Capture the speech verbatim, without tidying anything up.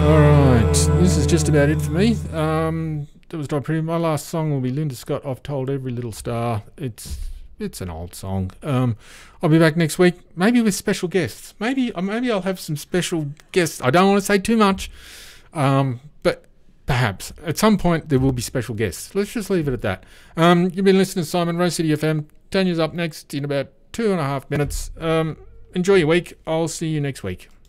Alright, this is just about it for me. Um, that was pretty. My last song will be Linda Scott, I've Told Every Little Star. It's it's an old song. Um, I'll be back next week, maybe with special guests. Maybe, maybe I'll have some special guests. I don't want to say too much, um, but perhaps at some point there will be special guests. Let's just leave it at that. Um, you've been listening to Simon, Rose City F M. Tanya's up next in about two and a half minutes. Um, enjoy your week. I'll see you next week.